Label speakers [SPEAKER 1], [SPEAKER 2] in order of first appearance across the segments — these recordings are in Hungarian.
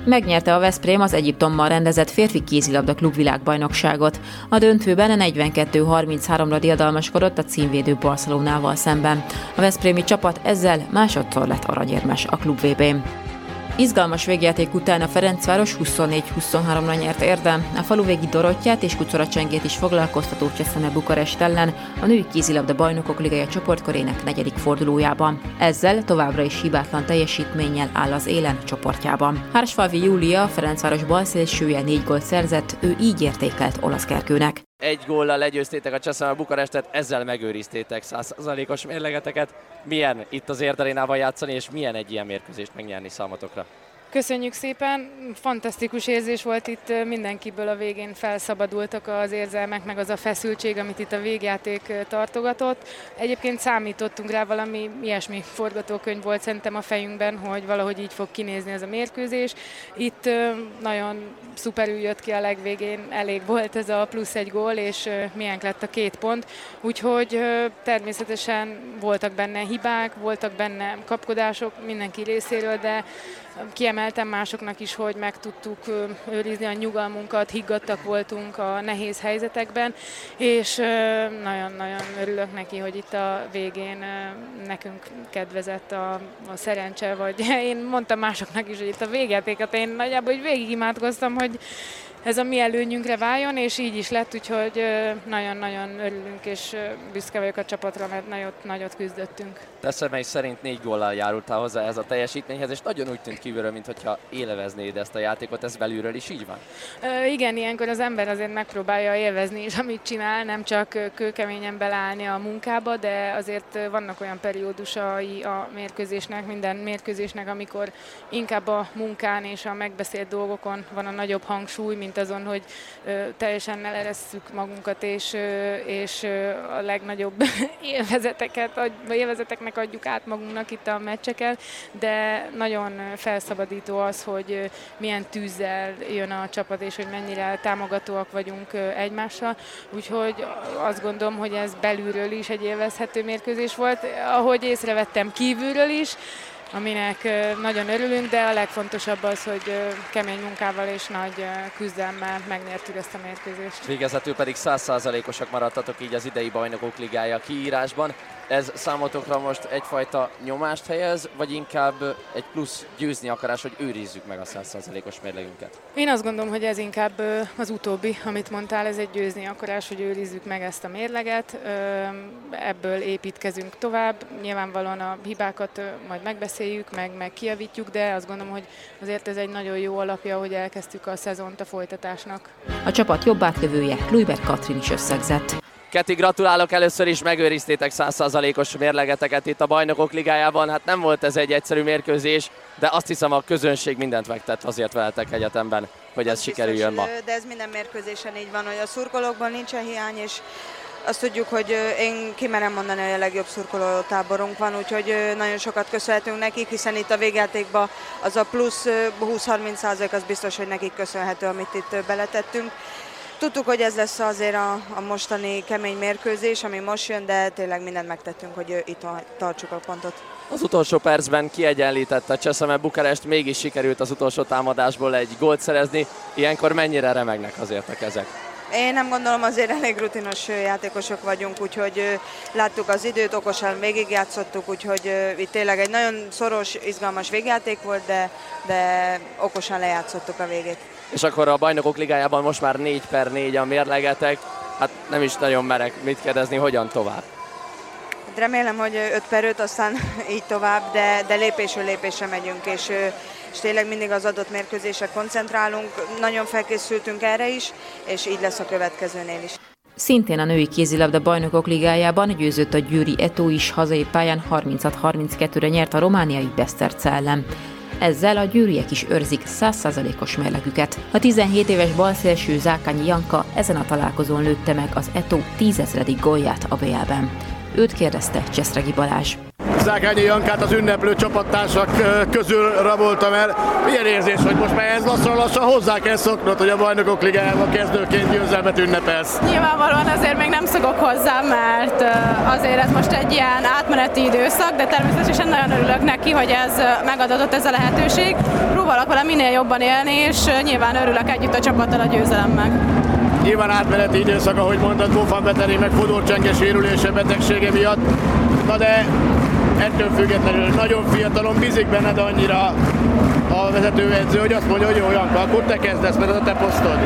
[SPEAKER 1] Megnyerte a Veszprém az Egyiptommal rendezett férfi kézilabda klubvilágbajnokságot. A döntőben 42-33-ra diadalmaskodott a címvédő Barcelonával szemben. A veszprémi csapat ezzel másodszor lett aranyérmes a klub VB-n. Izgalmas végjáték után a Ferencváros 24-23-ra nyert érdem. A faluvégi Dorottyát és Kucora Csengét is foglalkoztató Cseszeme Bukarest ellen a női kézilabda bajnokok ligája csoportkörének 4. fordulójában. Ezzel továbbra is hibátlan teljesítménnyel áll az élen csoportjában. Hársfalvi Júlia, a Ferencváros balszélsője 4 gólt szerzett, ő így értékelt Olasz Kerkőnek.
[SPEAKER 2] 1 góllal legyőztétek a Cseszeme Bukarestet, ezzel megőriztétek 100%-os mérlegeteket. Milyen itt az Érdelénával játszani, és milyen egy ilyen mérkőzést megnyerni számotokra?
[SPEAKER 3] Köszönjük szépen, fantasztikus érzés volt itt, mindenkiből a végén felszabadultak az érzelmek, meg az a feszültség, amit itt a végjáték tartogatott. Egyébként számítottunk rá, valami ilyesmi forgatókönyv volt szerintem a fejünkben, hogy valahogy így fog kinézni ez a mérkőzés. Itt nagyon szuperül jött ki a legvégén, elég volt ez a plusz 1 gól, és milyen lett a 2 pont. Úgyhogy természetesen voltak benne hibák, voltak benne kapkodások mindenki részéről, de kiemeltem másoknak is, hogy meg tudtuk őrizni a nyugalmunkat, higgadtak voltunk a nehéz helyzetekben, és nagyon-nagyon örülök neki, hogy itt a végén nekünk kedvezett a szerencse, vagy én mondtam másoknak is, hogy itt a végjátékat én nagyjából végig imádkoztam, hogy ez a mi előnyünkre váljon, és így is lett, úgyhogy nagyon-nagyon örülünk, és büszke vagyok a csapatra, mert nagyot küzdöttünk.
[SPEAKER 2] Te személy szerint 4 góllal járultál hozzá ez a teljesítményhez, és nagyon úgy tűnt kívülről, mintha élveznéd ezt a játékot, ez belülről is így van?
[SPEAKER 3] Igen, ilyenkor az ember azért megpróbálja élvezni is, amit csinál, nem csak kőkeményen beleállni a munkába, de azért vannak olyan periódusai a mérkőzésnek, minden mérkőzésnek, amikor inkább a munkán és a megbeszélt dolgokon van a nagyobb hangsúly, mint azon, hogy teljesen eleresszük magunkat, és a legnagyobb élvezeteknek adjuk át magunknak itt a meccseken, de nagyon felszabadító az, hogy milyen tűzzel jön a csapat, és hogy mennyire támogatóak vagyunk egymással. Úgyhogy azt gondolom, hogy ez belülről is egy élvezhető mérkőzés volt, ahogy észrevettem kívülről is, aminek nagyon örülünk, de a legfontosabb az, hogy kemény munkával és nagy küzdelemmel megnyertük ezt a mérkőzést.
[SPEAKER 2] Végezetül pedig 100%-osak maradtatok így az idei Bajnokok Ligája kiírásban. Ez számotokra most egyfajta nyomást helyez, vagy inkább egy plusz győzni akarás, hogy őrizzük meg a 100%-os mérlegünket?
[SPEAKER 3] Én azt gondolom, hogy ez inkább az utóbbi, amit mondtál, ez egy győzni akarás, hogy őrizzük meg ezt a mérleget. Ebből építkezünk tovább. Nyilvánvalóan a hibákat majd megbeszéljük, meg kijavítjuk, de azt gondolom, hogy azért ez egy nagyon jó alapja, hogy elkezdtük a szezont a folytatásnak.
[SPEAKER 1] A csapat jobb átlövője Kluivert Katrin is összegzett.
[SPEAKER 2] Keti, gratulálok, először is megőriztétek 100%-os mérlegeteket itt a Bajnokok Ligájában. Hát nem volt ez egy egyszerű mérkőzés, de azt hiszem a közönség mindent megtett azért veletek egyetemben, hogy ez sikerüljön ma.
[SPEAKER 4] De ez minden mérkőzésen így van, hogy a szurkolókban nincsen hiány, és azt tudjuk, hogy én kimerem mondani, hogy a legjobb szurkolótáborunk van, úgyhogy nagyon sokat köszönhetünk nekik, hiszen itt a végjátékban az a plusz 20-30% az biztos, hogy nekik köszönhető, amit itt beletettünk. Tudtuk, hogy ez lesz azért a mostani kemény mérkőzés, ami most jön, de tényleg mindent megtettünk, hogy itt tartsuk a pontot.
[SPEAKER 2] Az utolsó percben kiegyenlítette a Cseszeme Bukarest, mégis sikerült az utolsó támadásból egy gólt szerezni. Ilyenkor mennyire remegnek azért a kezek?
[SPEAKER 4] Én nem gondolom, azért elég rutinos játékosok vagyunk, úgyhogy láttuk az időt, okosan végigjátszottuk, úgyhogy itt tényleg egy nagyon szoros, izgalmas végjáték volt, de okosan lejátszottuk a végét.
[SPEAKER 2] És akkor a Bajnokok Ligájában most már 4/4 a mérlegetek, hát nem is nagyon merek mit kérdezni, hogyan tovább?
[SPEAKER 4] Remélem, hogy 5/5, aztán így tovább, de lépésről lépésre megyünk, és tényleg mindig az adott mérkőzésre koncentrálunk, nagyon felkészültünk erre is, és így lesz a következőnél is.
[SPEAKER 1] Szintén a női kézilabda Bajnokok Ligájában győzött a győri Eto is, hazai pályán 36-32-re nyert a romániai Beszterce ellen. Ezzel a győriek is őrzik 100%-os mérlegüket. A 17 éves balszélső Zákányi Janka ezen a találkozón lőtte meg az Eto 10 000. gólját a BL-ben. Őt kérdezte Cseszregi Balázs.
[SPEAKER 5] Zákányi Jankát az ünneplő csapattársak közül raboltam el. Milyen érzés, hogy most már ez lassan hozzá kell szoknod, hogy a Bajnokok Ligájában kezdőként győzelmet ünnepelsz?
[SPEAKER 6] Nyilvánvalóan azért még nem szokok hozzá, mert azért ez most egy ilyen átmeneti időszak, de természetesen nagyon örülök neki, hogy ez megadatott ez a lehetőség. Próbálok vele minél jobban élni, és nyilván örülök együtt a csapattal a győzelemnek.
[SPEAKER 5] Nyilván átmeneti időszak, ahogy mondtad, Bofan Beteri meg Fodor Csenge sérülése, betegsége miatt. Na de ettől függetlenül nagyon fiatalon bízik benned annyira a vezetőedző, hogy azt mondja, hogy jó, Janka, akkor te kezdesz, mert ez a te posztod.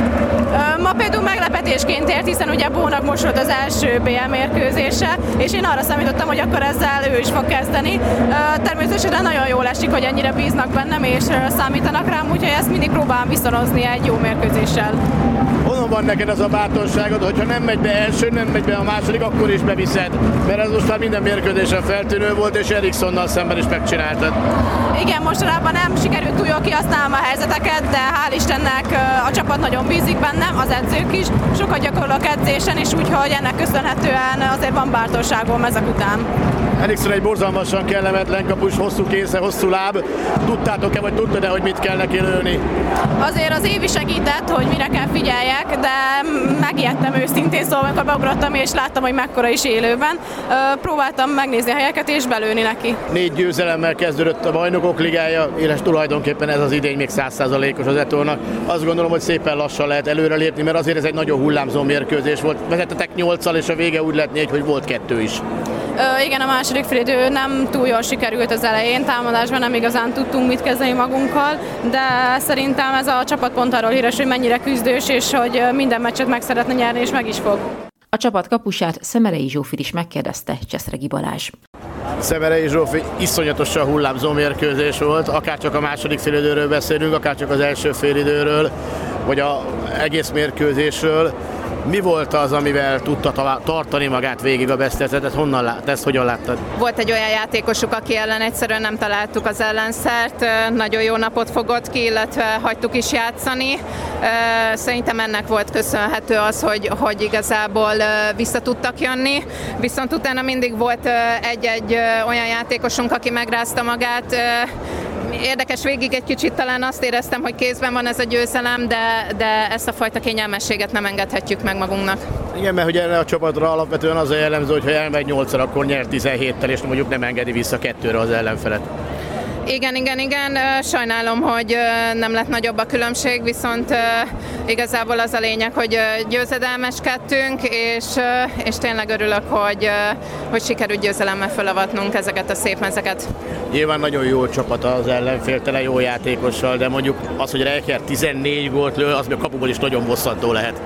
[SPEAKER 6] Ma például meglepetésként ért, hiszen ugye Bónak most volt az első BL mérkőzése, és én arra számítottam, hogy akkor ezzel ő is fog kezdeni. Természetesen nagyon jól esik, hogy ennyire bíznak bennem, és számítanak rám, úgyhogy ezt mindig próbálom viszonozni egy jó mérkőzéssel.
[SPEAKER 5] Honnan van neked az a bátorságod, hogyha nem megy be első, nem megy be a második, akkor is beviszed? Mert ez most már minden mérkőzésen feltűnő volt, és Erikssonnal szemben is megcsináltad.
[SPEAKER 6] Igen, mostanában nem sikerült túl jól kihasználnom a helyzeteket, de hál' Istennek a csapat nagyon bízik bennem, az edzők is. Sokat gyakorolok edzésen, és úgyhogy ennek köszönhetően azért van bátorságom ezek után.
[SPEAKER 5] Eriksson egy borzalmasan kellemetlen kapus, hosszú késze, hosszú láb. Tudtátok-e, vagy tudtad-e, hogy mit kell neki lőni?
[SPEAKER 6] Azért az Évi segített, hogy mire kell figyeljek, de megijedtem őszintén, szóval amikor beugrottam és láttam, hogy mekkora is élőben, próbáltam megnézni a helyeket és belőni neki.
[SPEAKER 5] 4 győzelemmel kezdődött a Bajnokok Ligája, és tulajdonképpen ez az idény még 100%-os az Etolnak. Azt gondolom, hogy szépen lassan lehet előrelépni, mert azért ez egy nagyon hullámzó mérkőzés volt. Vezettetek 8-al, és a vége úgy lett 4, hogy volt 2 is.
[SPEAKER 6] Igen, a második félidő nem túl jól sikerült az elején, támadásban nem igazán tudtunk mit kezdeni magunkkal, de szerintem ez a csapat pont arról híres, hogy mennyire küzdős, és hogy minden meccset meg szeretne nyerni, és meg is fog.
[SPEAKER 1] A csapat kapusát Szemerei Zsófit is megkérdezte Cseszregi Balázs.
[SPEAKER 5] Szemerei Zsófi iszonyatosan hullámzó mérkőzés volt, akár csak a második félidőről beszélünk, akár csak az első félidőről, vagy az egész mérkőzésről. Mi volt az, amivel tudta tartani magát végig a Besztercetet? Ezt hogyan láttad?
[SPEAKER 7] Volt egy olyan játékosuk, aki ellen egyszerűen nem találtuk az ellenszert, nagyon jó napot fogott ki, illetve hagytuk is játszani. Szerintem ennek volt köszönhető az, hogy igazából vissza tudtak jönni, viszont utána mindig volt egy-egy olyan játékosunk, aki megrázta magát. Érdekes, végig egy kicsit talán azt éreztem, hogy kézben van ez a győzelem, de ezt a fajta kényelmességet nem engedhetjük meg magunknak.
[SPEAKER 5] Igen, mert hogy erre a csapatra alapvetően az a jellemző, hogy ha elmegy 8-ra, akkor nyer 17-tel, és mondjuk nem engedi vissza 2-re az ellenfelet.
[SPEAKER 7] Igen. Sajnálom, hogy nem lett nagyobb a különbség, viszont igazából az a lényeg, hogy győzedelmeskedtünk, és tényleg örülök, hogy sikerült győzelemmel felavatnunk ezeket a szép mezeket.
[SPEAKER 5] Nyilván nagyon jó csapat az ellenfél, tele jó játékossal, de mondjuk az, hogy Reicher 14 gólt lő, az még a kapuból is nagyon bosszantó lehet.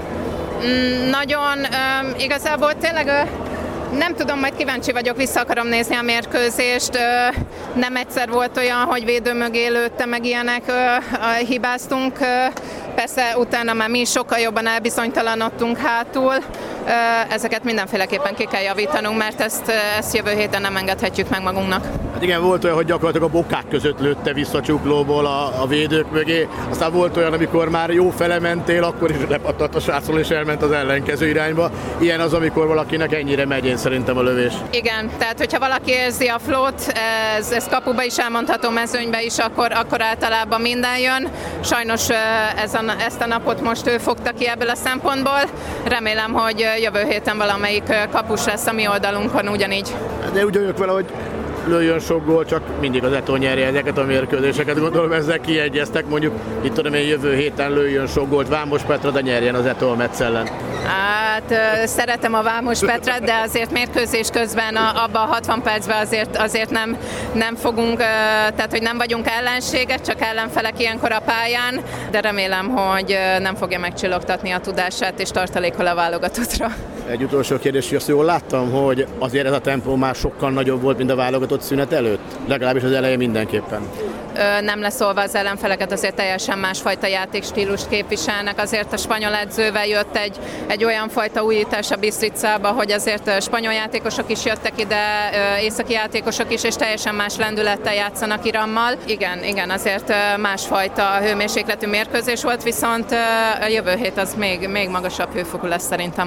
[SPEAKER 7] Nagyon, igazából tényleg nem tudom, majd kíváncsi vagyok, vissza akarom nézni a mérkőzést. Nem egyszer volt olyan, hogy védő mögé lőtte, meg ilyenek hibáztunk. Persze utána már mi is sokkal jobban elbizonytalanodtunk hátul. Ezeket mindenféleképpen ki kell javítanunk, mert ezt jövő héten nem engedhetjük meg magunknak.
[SPEAKER 5] Hát igen, volt olyan, hogy gyakorlatilag a bokák között lőtte vissza csuklóból a védők mögé. Aztán volt olyan, amikor már jó fele mentél, akkor is lepattant a srácról és elment az ellenkező irányba. Ilyen az, amikor valakinek ennyire megy, én szerintem a lövés.
[SPEAKER 7] Igen, tehát hogyha valaki érzi a flót, ez kapuba is elmondható, mezőnybe is, akkor általában minden jön. Sajnos ezt a napot most ő fogta ki ebből a szempontból. Remélem, hogy jövő héten valamelyik kapus lesz a mi oldalunkon ugyanígy.
[SPEAKER 5] De úgy vagyok vele, hogy lőjön sok gól, csak mindig az Eton nyerje ezeket a mérkőzéseket. Gondolom ezzel kiegyeztek, mondjuk itt tudom én jövő héten lőjön sok gólt Vámos Petra, de nyerjen az Eton Metz ellen.
[SPEAKER 7] Hát szeretem a Vámos Petrát, de azért mérkőzés közben abban a 60 percben azért nem fogunk, tehát hogy nem vagyunk ellenségek, csak ellenfelek ilyenkor a pályán, de remélem, hogy nem fogja megcsillogtatni a tudását és tartalékol a válogatottra.
[SPEAKER 5] Egy utolsó kérdés, hogy azt jól láttam, hogy azért ez a tempó már sokkal nagyobb volt, mint a válogatott szünet előtt? Legalábbis az elején mindenképpen.
[SPEAKER 7] Nem leszólva az ellenfeleket, azért teljesen másfajta játékstílust képviselnek. Azért a spanyol edzővel jött egy olyan fajta újítás a Bistricába, hogy azért spanyol játékosok is jöttek ide, északi játékosok is, és teljesen más lendülettel játszanak Irammal. Igen, azért másfajta hőmérsékletű mérkőzés volt, viszont a jövő hét az még magasabb hőfokú lesz szerintem.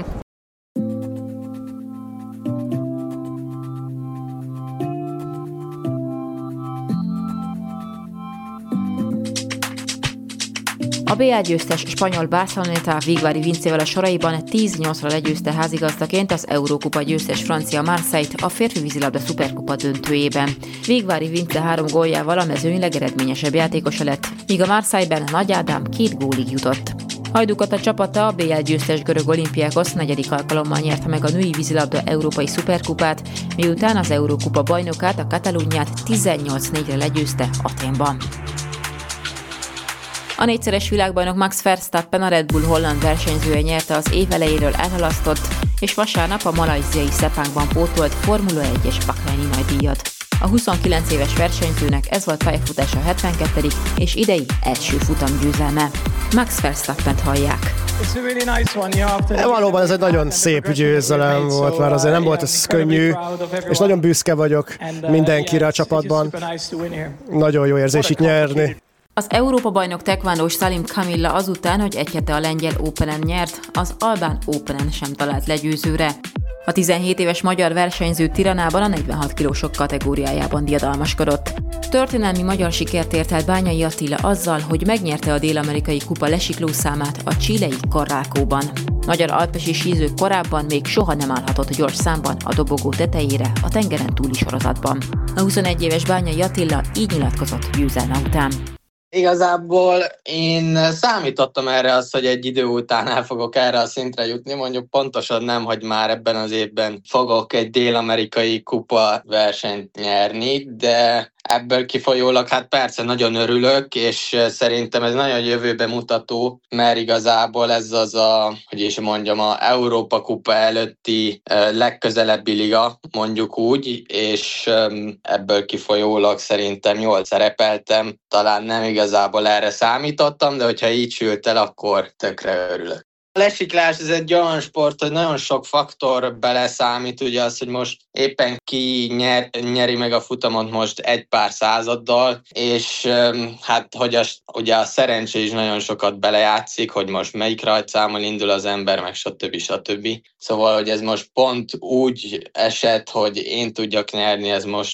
[SPEAKER 1] A BL győztes spanyol Barceloneta Vigvári Vincével a soraiban 10-8-ra legyőzte házigazdaként az Eurókupa győztes francia Marseille-t a férfi vízilabda szuperkupa döntőjében. Vigvári Vince 3 góljával a mezőny legeredményesebb játékosa lett, míg a Marseille-ben Nagy Ádám 2 gólig jutott. Hajdúkat a csapata a BL győztes görög Olympiakos 4. alkalommal nyerte meg a női vízilabda európai szuperkupát, miután az Eurókupa bajnokát, a Catalunyát 18-4-re legyőzte Athénban. A 4-szeres világbajnok Max Verstappen a Red Bull holland versenyzője nyerte az év elejéről elhalasztott, és vasárnap a malajziai Sepangban pótolt Formula 1-es Bahreini nagydíjat. A 29 éves versenyzőnek ez volt pályafutása 72. és idei első futamgyőzelme. Max Verstappent hallják.
[SPEAKER 8] Valóban ez egy nagyon szép győzelem volt, mert azért nem volt ez könnyű, és nagyon büszke vagyok mindenkire a csapatban. Nagyon jó érzés itt nyerni.
[SPEAKER 1] Az Európa-bajnok tekvándós Salim Kamilla azután, hogy egy hete a lengyel Openen nyert, az albán Openen sem talált legyőzőre. A 17 éves magyar versenyző Tiranában a 46 kilósok kategóriájában diadalmaskodott. Történelmi magyar sikert ért el Bányai Attila azzal, hogy megnyerte a dél-amerikai kupa lesiklószámát a chilei Corralcóban. Magyar alpesi síző korábban még soha nem állhatott gyors számban a dobogó tetejére a tengeren túli sorozatban. A 21 éves Bányai Attila így nyilatkozott győzelme után.
[SPEAKER 9] Igazából én számítottam erre azt, hogy egy idő után el fogok erre a szintre jutni, mondjuk pontosan nem, hogy már ebben az évben fogok egy dél-amerikai kupa versenyt nyerni, de ebből kifolyólag hát persze nagyon örülök, és szerintem ez nagyon jövőbe mutató, mert igazából ez az a Európa kupa előtti legközelebbi liga, mondjuk úgy, és ebből kifolyólag szerintem jól szerepeltem. Talán nem igazából erre számítottam, de hogyha így sült el, akkor tökre örülök. A lesiklás ez egy olyan sport, hogy nagyon sok faktor beleszámít, ugye az, hogy most éppen ki nyeri meg a futamot most egy pár századdal, és hát hogy ugye a szerencse is nagyon sokat belejátszik, hogy most melyik rajtszámmal indul az ember, meg stb. Szóval, hogy ez most pont úgy esett, hogy én tudjak nyerni,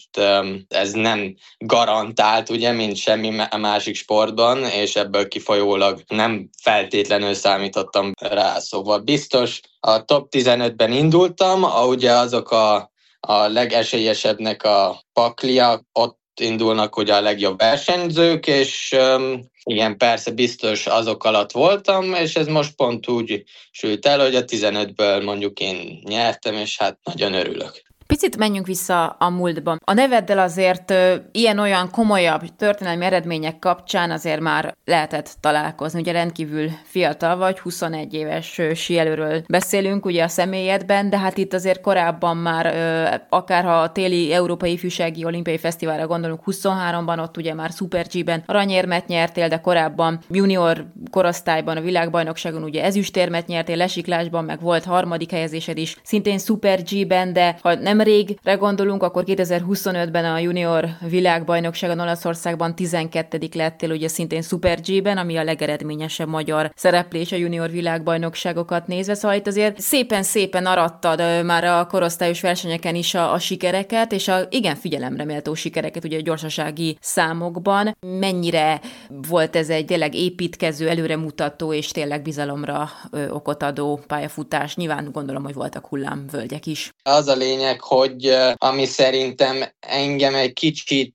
[SPEAKER 9] ez nem garantált, ugye, mint semmi másik sportban, és ebből kifolyólag nem feltétlenül számítottam rá. Szóval biztos a top 15-ben indultam, ugye azok a legesélyesebbnek a paklia, ott indulnak ugye a legjobb versenyzők, és igen, persze biztos azok alatt voltam, és ez most pont úgy sült el, hogy a 15-ből mondjuk én nyertem, és hát nagyon örülök.
[SPEAKER 1] Picit menjünk vissza a múltban. A neveddel azért ilyen-olyan komolyabb történelmi eredmények kapcsán azért már lehetett találkozni. Ugye rendkívül fiatal vagy, 21 éves síelőről beszélünk ugye a személyedben, de hát itt azért korábban már, akár ha a téli Európai Ifjúsági Olimpiai Fesztiválra gondolunk, 23-ban ott ugye már Super G-ben aranyérmet nyertél, de korábban junior korosztályban a világbajnokságon ugye ezüstérmet nyertél, lesiklásban meg volt 3. helyezésed is, szintén Super G-ben, de ha nem régre gondolunk, akkor 2025-ben a junior világbajnokságon Olaszországban 12. lettél, ugye szintén Super G-ben, ami a legeredményesebb magyar szereplés a junior világbajnokságokat nézve, szóval itt azért szépen arattad már a korosztályos versenyeken is a sikereket, és a igen figyelemre méltó sikereket ugye a gyorsasági számokban. Mennyire volt ez egy tényleg építkező, előremutató és tényleg bizalomra okot adó pályafutás? Nyilván gondolom, hogy voltak hullámvölgyek is.
[SPEAKER 9] Az a lényeg, hogy ami szerintem engem egy kicsit,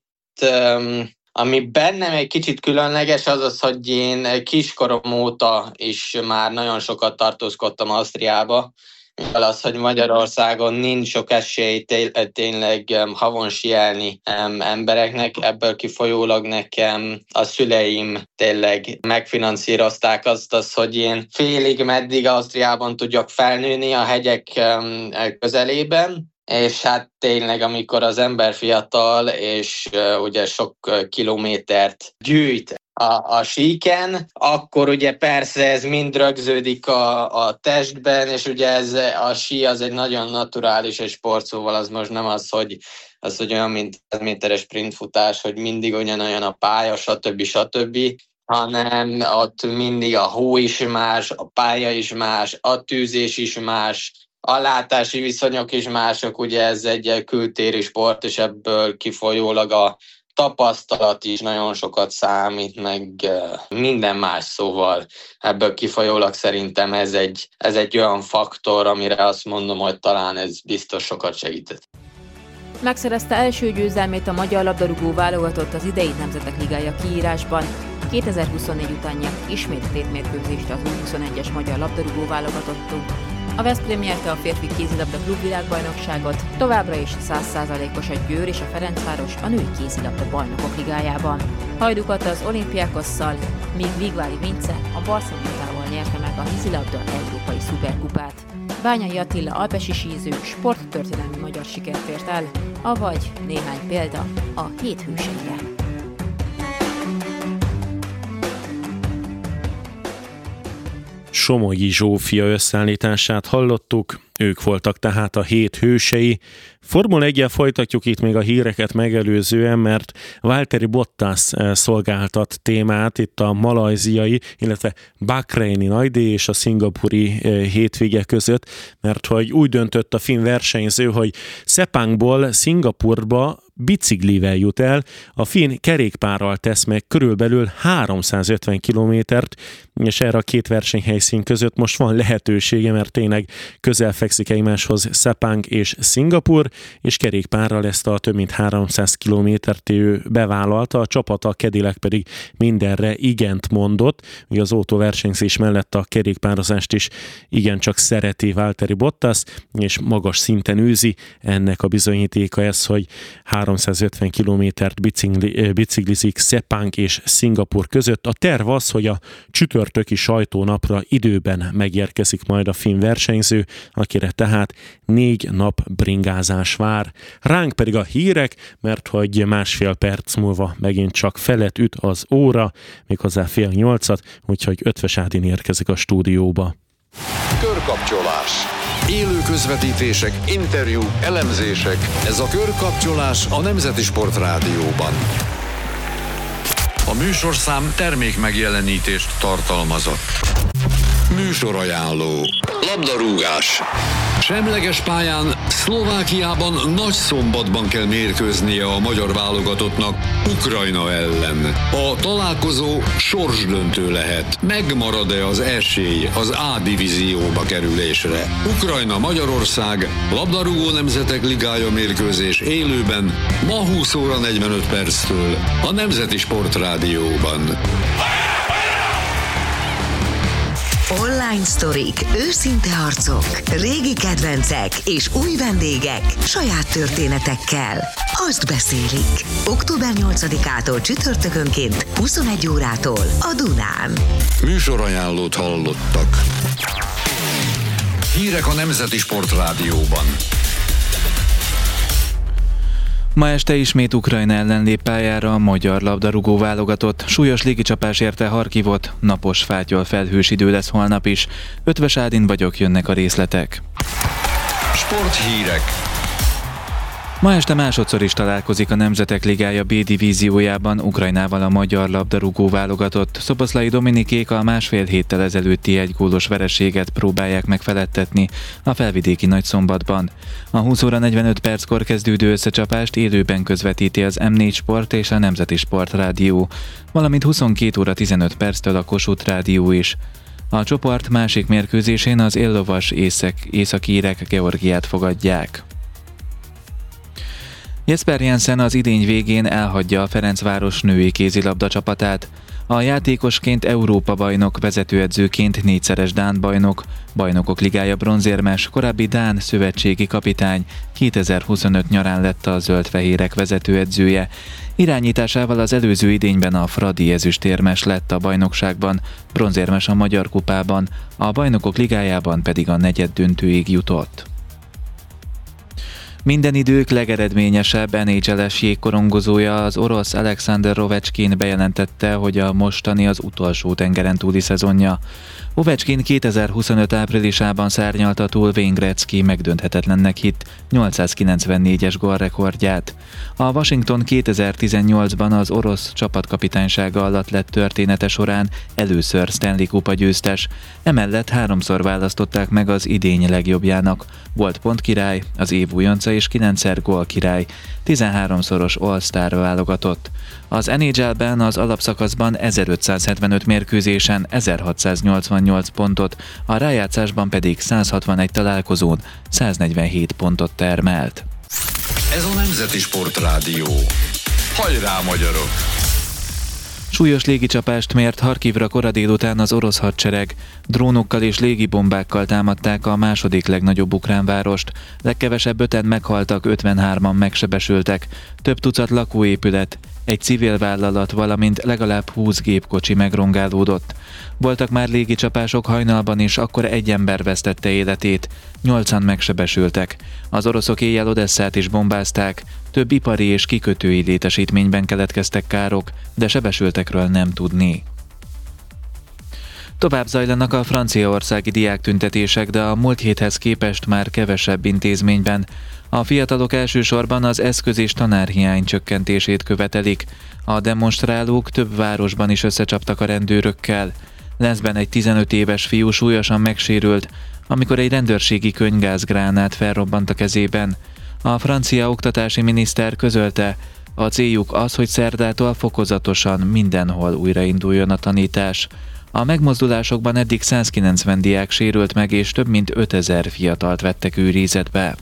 [SPEAKER 9] ami bennem egy kicsit különleges, az, hogy én kiskorom óta is már nagyon sokat tartózkodtam Ausztriába, mivel az, hogy Magyarországon nincs sok esély tényleg havon síelni embereknek, ebből kifolyólag nekem a szüleim tényleg megfinanszírozták azt, hogy én félig meddig Ausztriában tudjak felnőni a hegyek közelében, és hát tényleg, amikor az ember fiatal, és ugye sok kilométert gyűjt a síken, akkor ugye persze ez mind rögződik a testben, és ugye a sí az egy nagyon naturális sport, szóval az most nem az, hogy olyan, mint 100 méteres sprintfutás, hogy mindig ugyanolyan a pálya, stb., hanem ott mindig a hó is más, a pálya is más, a tűzés is más, a látási viszonyok is mások, ugye ez egy kültéri sport, és ebből kifolyólag a tapasztalat is nagyon sokat számít, meg minden más, szóval ebből kifolyólag szerintem ez egy olyan faktor, amire azt mondom, hogy talán ez biztos sokat segített.
[SPEAKER 1] Megszerezte első győzelmét a magyar labdarúgó válogatott az idei Nemzetek Ligája kiírásban. 2024 után nyert ismét tétmérkőzést az U21-es magyar labdarúgó válogatottunk. A Veszprém nyerte a férfi kézilabda klubvilágbajnokságot, továbbra is 100%-os a Győr és a Ferencváros a női kézilabda bajnokok ligájában. Hajdukat az Olimpiákosszal, míg Vigvári Vince a Barcelonával nyerte meg a vízilabda európai szuperkupát. Bányai Attila alpesi síző sporttörténelmi magyar sikert ért el, avagy néhány példa a 7 hőseire.
[SPEAKER 10] Somogyi Zsófia összeállítását hallottuk, ők voltak tehát a 7 hősei. Formula 1-jel folytatjuk itt még a híreket megelőzően, mert Valtteri Bottas szolgáltat témát itt a malajziai, illetve bahreini nagydíj és a szingapúri hétvége között, mert hogy úgy döntött a finn versenyző, hogy Sepangból Szingapurba biciklivel jut el, a finn kerékpárral tesz meg körülbelül 350 kilométert, és erre a két versenyhelyszín között most van lehetősége, mert tényleg közel fekszik egymáshoz Sepang és Szingapur, és kerékpárral ezt a több mint 300 kilométert ő bevállalta, a csapata, a Cadillac pedig mindenre igent mondott, ugye az autóversenyzés mellett a kerékpározást is igencsak szereti Valtteri Bottas, és magas szinten űzi. Ennek a bizonyítéka ez, hogy 350 kilométert biciklizik Sepang és Szingapur között. A terv az, hogy a csütörtöki sajtónapra időben megérkezik majd a finn versenyző, akire tehát 4 nap bringázás vár. Ránk pedig a hírek, mert hogy másfél perc múlva megint csak felet üt az óra, méghozzá 7:30, úgyhogy Ötvös Ádin érkezik a stúdióba.
[SPEAKER 11] Körkapcsolás. Élő közvetítések, interjúk, elemzések. Ez a Körkapcsolás a Nemzeti Sport Rádióban. A műsorszám termék megjelenítést tartalmazott. Műsorajánló. Labdarúgás. Semleges pályán Szlovákiában Nagyszombatban kell mérkőznie a magyar válogatottnak Ukrajna ellen. A találkozó sorsdöntő lehet. Megmarad-e az esély az A divízióba kerülésre? Ukrajna-Magyarország labdarúgó Nemzetek Ligája mérkőzés élőben ma 20 óra 45 perctől a Nemzeti Sport Rádióban.
[SPEAKER 12] Online sztorik, őszinte harcok, régi kedvencek és új vendégek saját történetekkel. Azt beszélik. Október 8-ától csütörtökönként 21 órától a Dunán.
[SPEAKER 11] Műsorajánlót hallottak. Hírek a Nemzeti Sport Rádióban.
[SPEAKER 13] Ma este ismét Ukrajna ellen lép pályára a magyar labdarúgó válogatott. Súlyos légicsapás érte Harkivot, napos fátyol felhős idő lesz holnap is. Ötvös Ádin vagyok, jönnek a részletek.
[SPEAKER 11] Sporthírek.
[SPEAKER 13] Ma este másodszor is találkozik a Nemzetek Ligája B divíziójában Ukrajnával a magyar labdarúgó válogatott. Szoboszlai Dominikék a másfél héttel ezelőtti 1 gólos vereséget próbálják megfeledtetni a felvidéki Nagyszombatban. A 20 óra 45 perckor kezdődő összecsapást élőben közvetíti az M4 Sport és a Nemzeti Sport Rádió, valamint 22 óra 15 perctől a Kossuth Rádió is. A csoport másik mérkőzésén az éllovas északírek Georgiát fogadják. Jesper Jensen az idény végén elhagyja a Ferencváros női kézilabda csapatát. A játékosként Európa-bajnok, vezetőedzőként 4-szeres dán bajnok, Bajnokok Ligája bronzérmes, korábbi dán szövetségi kapitány, 2025 nyarán lett a zöld-fehérek vezetőedzője. Irányításával az előző idényben a Fradi ezüstérmes lett a bajnokságban, bronzérmes a Magyar Kupában, a Bajnokok Ligájában pedig a negyeddöntőig jutott. Minden idők legeredményesebb NHL-es jégkorongozója, az orosz Alexander Ovechkin bejelentette, hogy a mostani az utolsó tengerentúli szezonja. Ovechkin 2025 áprilisában szárnyalta túl Wayne Gretzky megdönthetetlennek hitt 894-es gólrekordját. A Washington 2018-ban az orosz csapatkapitánysága alatt lett története során először Stanley Kupa győztes, emellett 3-szor választották meg az idény legjobbjának. Volt pontkirály, az év újonca és 9-szer gólkirály, 13-szoros All-Star válogatott. Az NHL-ben az alapszakaszban 1575 mérkőzésen 1688 pontot, a rájátszásban pedig 161 találkozón 147 pontot termelt.
[SPEAKER 11] Ez a Nemzeti Sportrádió. Hajrá, magyarok!
[SPEAKER 13] Súlyos légicsapást mért Harkivra kora délután az orosz hadsereg. Drónokkal és légibombákkal támadták a második legnagyobb ukrán várost. Legkevesebb 5-en meghaltak, 53-an megsebesültek. Több tucat lakóépület, egy civil vállalat, valamint legalább 20 gépkocsi megrongálódott. Voltak már légicsapások hajnalban is, akkor egy ember vesztette életét, 8-an megsebesültek. Az oroszok éjjel Odesszát is bombázták, több ipari és kikötői létesítményben keletkeztek károk, de sebesültekről nem tudni. Tovább zajlanak a franciaországi diáktüntetések, de a múlt héthez képest már kevesebb intézményben. A fiatalok elsősorban az eszköz- és tanárhiány csökkentését követelik. A demonstrálók több városban is összecsaptak a rendőrökkel. Lenzben egy 15 éves fiú súlyosan megsérült, amikor egy rendőrségi könygázgránát felrobbant a kezében. A francia oktatási miniszter közölte, a céljuk az, hogy szerdától fokozatosan mindenhol újrainduljon a tanítás. A megmozdulásokban eddig 190 diák sérült meg, és több mint 5000 fiatalt vettek őrizetbe.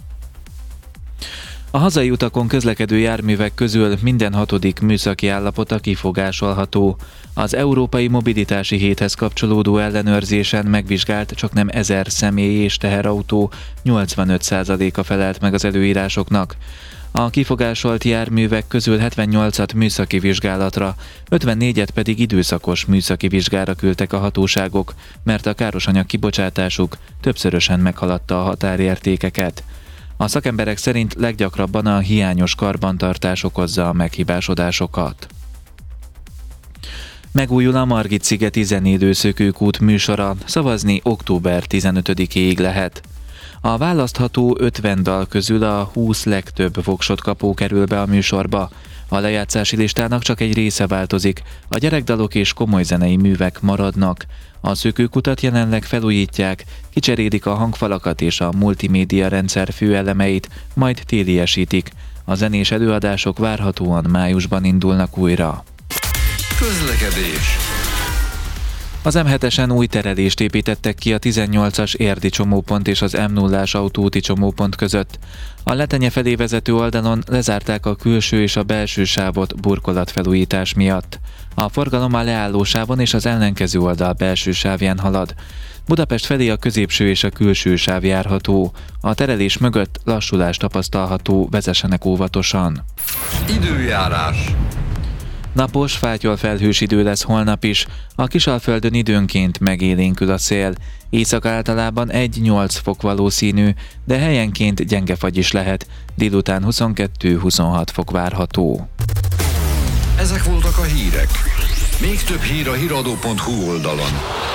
[SPEAKER 13] A hazai utakon közlekedő járművek közül minden 6. műszaki állapota kifogásolható. Az Európai Mobilitási Héthez kapcsolódó ellenőrzésen megvizsgált csaknem 1000 személy és teherautó, 85%-a felelt meg az előírásoknak. A kifogásolt járművek közül 78-at műszaki vizsgálatra, 54-et pedig időszakos műszaki vizsgára küldtek a hatóságok, mert a károsanyag kibocsátásuk többszörösen meghaladta a határértékeket. A szakemberek szerint leggyakrabban a hiányos karbantartás okozza a meghibásodásokat. Megújul a Margit-szigeti Zenélőszökőkút műsora, szavazni október 15-éig lehet. A választható 50 dal közül a 20 legtöbb voksot kapó kerül be a műsorba. A lejátszási listának csak egy része változik, a gyerekdalok és komoly zenei művek maradnak. A szökőkutat jelenleg felújítják, kicserélik a hangfalakat és a multimédia rendszer főelemeit, majd téliesítik. A zenés előadások várhatóan májusban indulnak újra.
[SPEAKER 11] Közlekedés.
[SPEAKER 13] Az M7-esen új terelést építettek ki a 18-as érdi csomópont és az M0-as autóúti csomópont között. A Letenye felé vezető oldalon lezárták a külső és a belső sávot burkolatfelújítás miatt. A forgalom a leálló sávon és az ellenkező oldal belső sávján halad. Budapest felé a középső és a külső sáv járható. A terelés mögött lassulás tapasztalható, vezessenek óvatosan.
[SPEAKER 11] Időjárás.
[SPEAKER 13] Napos, fátyol-felhős idő lesz holnap is, a Kisalföldön időnként megélénkül a szél. Éjszaka általában 1-8 fok valószínű, de helyenként gyenge fagy is lehet, délután 22-26 fok várható.
[SPEAKER 11] Ezek voltak a hírek. Még több hír a hiradó.hu oldalon.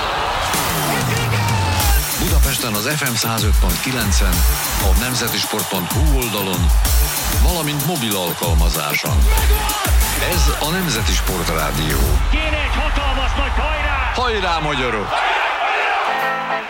[SPEAKER 11] Budapesten az FM 105.9-en, a nemzetisport.hu oldalon, valamint mobil alkalmazáson. Ez a Nemzeti Sportrádió.
[SPEAKER 14] Kéne egy hatalmas nagy hajrá!
[SPEAKER 11] Hajrá, magyarok!